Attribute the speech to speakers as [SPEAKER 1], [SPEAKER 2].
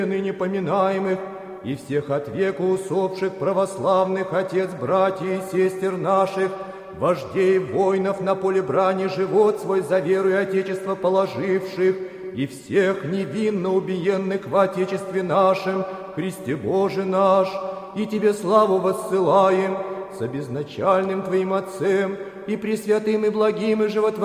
[SPEAKER 1] ныне поминаемых, и всех от века усопших православных отец, братьев и сестер наших, вождей воинов на поле брани, живот свой за веру и Отечество положивших, и всех невинно убиенных в Отечестве нашем, Христе Боже наш, и Тебе славу воссылаем с обезначальным Твоим Отцем, и пресвятым, и благим, и животворящим,